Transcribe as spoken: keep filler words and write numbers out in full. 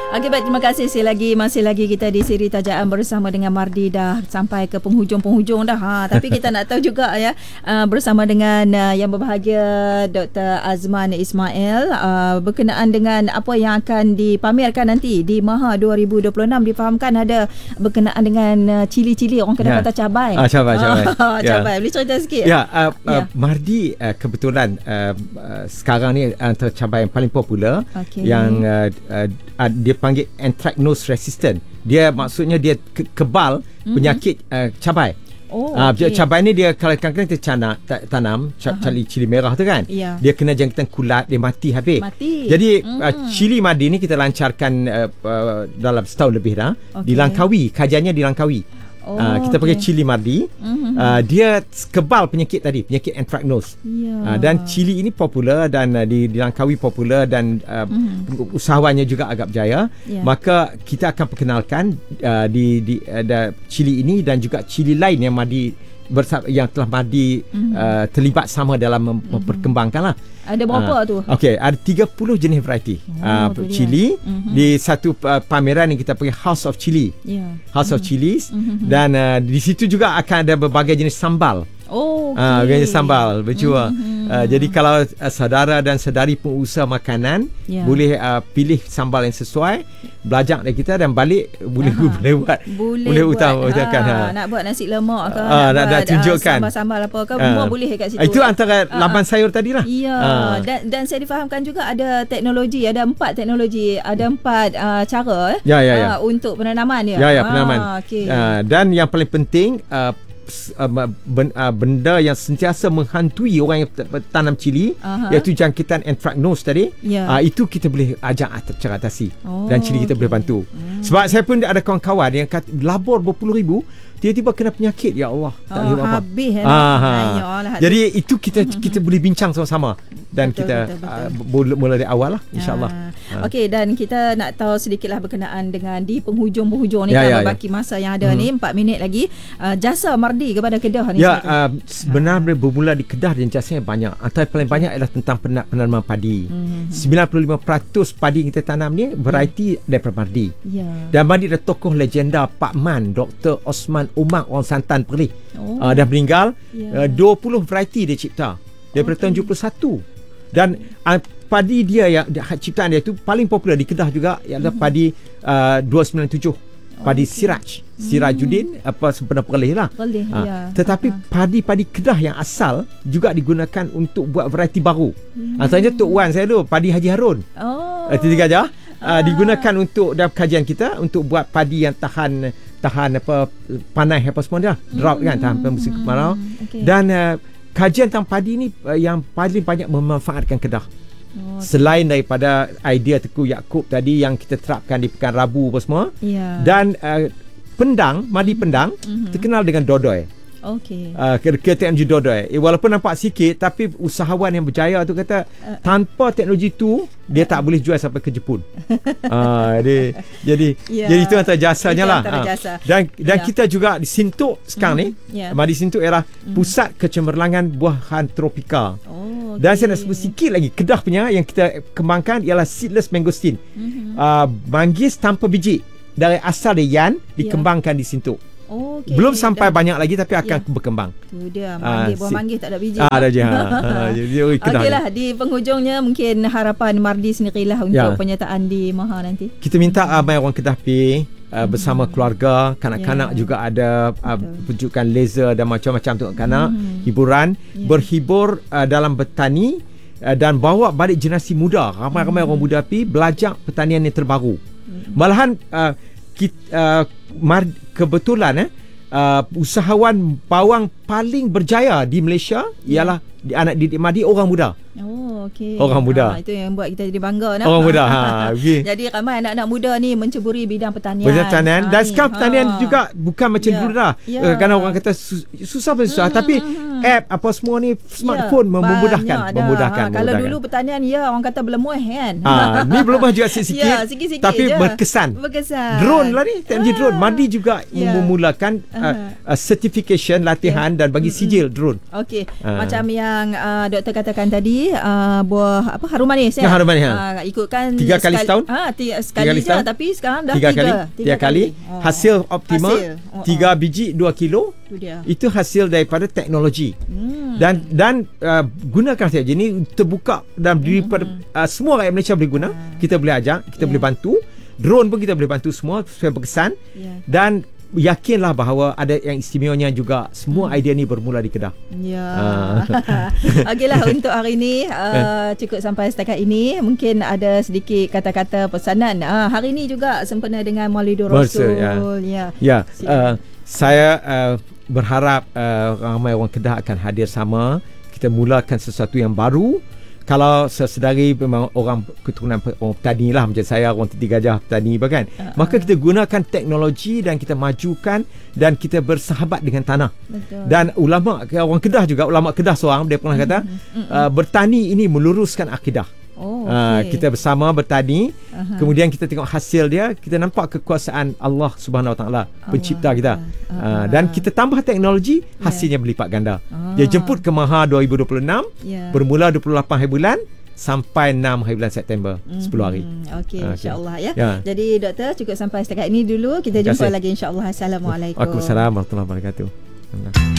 Okey, baik, terima kasih sekali lagi. Masih lagi kita di siri Tajaan bersama dengan Mardi, dah sampai ke penghujung-penghujung dah. Ha, tapi kita nak tahu juga ya, uh, bersama dengan uh, yang berbahagia Doktor Azman Ismail, uh, berkenaan dengan apa yang akan dipamerkan nanti di Maha dua ribu dua puluh enam. Difahamkan ada berkenaan dengan uh, cili-cili, orang kena kata cabai. Ah, cabai, cabai. Cabai. Boleh cerita sikit? Ya, uh, Ya. uh, Mardi uh, kebetulan uh, uh, sekarang ni antara cabai yang paling popular, Okey. yang uh, uh, uh, dia panggil anthracnose resistant. Dia maksudnya dia ke- kebal mm-hmm. penyakit uh, cabai. Oh, Uh, okey. cabai ni dia kalau kadang-kadang kita cana, ta, tanam ca- cili cili merah tu kan, Ya. dia kena jangkitan kulat, dia mati habis. Mati. Jadi Mm-hmm. uh, cili Mardi ni kita lancarkan uh, uh, dalam setahun lebih dah. Okey. Di Langkawi, kajiannya di Langkawi. Oh, uh, kita okey. pakai cili Mardi. Mm-hmm. Uh, dia kebal penyakit tadi, penyakit anthracnose. Ya. Uh, dan cili ini popular dan uh, di, di Langkawi popular dan uh, mm-hmm. usahawannya juga agak berjaya. Ya. Maka kita akan perkenalkan uh, di di ada cili ini dan juga cili lain yang Mardi bersama, yang telah Mardi mm-hmm. uh, terlibat sama dalam mem- mm-hmm. memperkembangkan lah. Ada berapa uh, tu? Okey, ada tiga puluh jenis variety Oh, uh, tu dia. cili Mm-hmm. di satu uh, pameran yang kita panggil House of Chili. Ya. House of Chilies, Mm-hmm. dan uh, di situ juga akan ada berbagai jenis sambal. Oh, okey. Ah, jenis sambal berjua. Mm-hmm. Uh, jadi kalau uh, saudara dan saudari pengusaha makanan, Ya. boleh uh, pilih sambal yang sesuai, belajar dari kita dan balik boleh Aha. boleh buat Boleh, boleh buat, utama utamakan. ha, Ha. nak buat nasi lemak ke, Ah, nak- nak buat, tunjukkan. ah, sambal-sambal apa ke, Ah. semua boleh kat situ. Itu antara Ah, laban ah. sayur tadilah. Ya, Ah. dan dan saya difahamkan juga ada teknologi, ada empat teknologi, ada empat uh, cara eh, Ya, ya, ya. ah, untuk penanaman dia. Ya, ya, penanaman. Ah, okey. Uh, dan yang paling penting, uh, s- uh, ben, uh, benda yang sentiasa menghantui orang yang t- tanam cili, Aha. iaitu jangkitan anthracnose tadi. Ya. Uh, itu kita boleh ajak at- cara atasi. Oh, Dan cili kita okey. boleh bantu. Sebab saya pun ada kawan-kawan yang kata, labor berpuluh ribu, tiba-tiba kena penyakit, ya Allah, tak boleh Oh, buat apa. habis eh. Ah, ha. Ayolah, Jadi itu kita kita boleh bincang sama-sama dan Betul, kita betul, betul. uh, mula, mula dari awal lah, insya-Allah. Ah. Ah. Okey, dan kita nak tahu sedikitlah berkenaan dengan di penghujung-penghujung ni, Ya, kan ya, berbaki masa yang ada ni, empat minit lagi, uh, jasa Mardi kepada Kedah ni. Ya, silakan. uh, sebenarnya bermula di Kedah dan jasanya banyak. Antara paling banyak adalah tentang pen- penanaman padi. Mhm. sembilan puluh lima peratus padi yang kita tanam ni variety daripada Mardi. Ya. Dan Mardi ada tokoh legenda Pak Man, Doktor Osman Umar, orang Santan Perlis. Oh. Uh, dah meninggal. Ya. Uh, dua puluh variety dia cipta daripada tahun tujuh puluh satu. Dan uh, padi dia yang dia- ciptaan dia tu paling popular di Kedah juga ialah Mhm. padi uh, dua sembilan tujuh. Padi Okey. Siraj. Sirajuddin apa sempena Perlis lah. Perlis, Ah, ya. Tetapi Ah. padi-padi Kedah yang asal juga digunakan untuk buat variety baru. Hmm. Antaranya Tok Wan saya tu, padi Haji Harun. Oh. Uh, tiga gajah. Ah. Uh, digunakan untuk dalam kajian kita untuk buat padi yang tahan tahan apa panas apa semua dah. Drought kan, tahan musim kemarau. Okey. Dan uh, kajian tentang padi ni uh, yang paling banyak memanfaatkan Kedah. Oh, Selain daripada idea Tengku Yaakob tadi yang kita terapkan di Pekan Rabu apa semua. ya. Dan uh, Pendang, Madi Pendang Mhm. terkenal dengan dodoi. Okey. Uh, K T M G dodoi. Eh, walaupun nampak sikit, tapi usahawan yang berjaya tu kata Uh. tanpa teknologi tu dia tak boleh jual sampai ke Jepun. uh, dia, jadi Ya. jadi itu antara jasanya Itu lah. antara Ah. jasa. Dan dan Ya. kita juga di Sintuk sekarang Mhm. ni, Ya. Madi Sintuk ialah pusat kecemerlangan buahan tropika. Oh, Dan okey. saya nak sebut sikit lagi, Kedah punya yang kita kembangkan ialah seedless mangosteen. Mhm. Uh, manggis tanpa biji. Dari asal dia Yan dikembangkan di Sintuk. Oh, okey. Belum sampai Dah- banyak lagi tapi akan Ya. berkembang. Tu dia, Ah, manggis, buah si- manggis tak ada biji. Ah, ada je. Ha. Ha, jadi dia Kedah. Okeylah, di penghujungnya mungkin harapan Mardi sendirilah untuk Ya. penyertaan di Maha nanti. Kita minta ramai orang Kedah pergi uh, bersama keluarga, kanak-kanak Ya. juga ada uh, Betul. pertunjukan laser dan macam-macam untuk kanak, Mhm. hiburan, Ya. berhibur uh, dalam bertani uh, dan bawa balik generasi muda. Ramai-ramai orang muda pergi belajar pertanian yang terbaru. Malahan uh, kita, uh, mar, kebetulan eh uh, usahawan bawang paling berjaya di Malaysia ialah di anak didik Mardi orang muda. Oh, okey. Orang muda. Ha, itu yang buat kita jadi bangga. Nah. Orang muda. Ha, okay. Jadi ramai anak-anak muda ni menceburi bidang pertanian. Pertanian Ha, dan ni. sekarang pertanian Ha. juga bukan macam Ya. dulu dah. Ya. Uh, Kerana orang kata sus- susah pun susah, Hmm, tapi hmm, hmm. app apa semua ni smartphone ya, memudahkan banyak memudahkan, ha, kalau memudahkan. dulu pertanian ya orang kata berlemuh kan. Ah, ni belum maju sikit-sikit, ya, sikit-sikit tapi je. berkesan. Berkesan. Drone lah ni, teknologi Ah. drone. Mardi juga Ya. memulakan uh, uh, certification, latihan dan bagi sijil drone. Okey, Ah. macam yang uh, doktor katakan tadi, uh, buah apa harum manis ya. Ya, harum manis, ha. Uh, ikutkan Tiga kali sekali, setahun? Ha, tiga, sekali Tiga kali je setahun? tapi sekarang dah Tiga tiga. kali, tiga kali. Oh. Hasil optimal, Hasil. Oh, tiga oh. biji dua kilo. Itu dia. Itu hasil daripada teknologi. Hmm. Dan dan uh, gunakan saja. Ini terbuka dan daripada uh, semua rakyat Malaysia boleh guna. Kita boleh ajar, kita Yeah. boleh bantu. Drone pun kita boleh bantu semua supaya berkesan. Ya. Dan yakinlah bahawa ada yang istimewanya juga. Semua idea ni bermula di Kedah. Ya. Ah. Okeylah untuk hari ini uh, cukup sampai setakat ini. Mungkin ada sedikit kata-kata pesanan. Uh, hari ini juga sempena dengan Maulidur Rasul, Rasul. ya. Ya. Ya, uh, saya uh, berharap uh, ramai orang Kedah akan hadir sama. Kita mulakan sesuatu yang baru. Kalau sesedari memang orang keturunan orang petani lah, macam saya orang Titi Gajah petani kan, uh-huh. maka kita gunakan teknologi dan kita majukan dan kita bersahabat dengan tanah. Betul. Dan ulama orang Kedah juga, ulama Kedah seorang dia pernah kata uh-huh. uh, bertani ini meluruskan akidah. Oh, Uh, okay. kita bersama bertani, Aha. kemudian kita tengok hasil dia, kita nampak kekuasaan Allah Subhanahu Wa Taala pencipta kita. Uh, dan kita tambah teknologi, hasilnya yeah. berlipat ganda. Ah. Dia jemput ke Maha dua ribu dua puluh enam, Yeah. bermula dua puluh lapan hari bulan sampai enam hari bulan September, mm-hmm. sepuluh hari. Okey, Okay. insya-Allah ya. Ya. Jadi doktor cukup sampai setakat ini dulu. Kita Terima jumpa kasih. lagi insya-Allah. Assalamualaikum. Waalaikumsalam warahmatullahi wabarakatuh.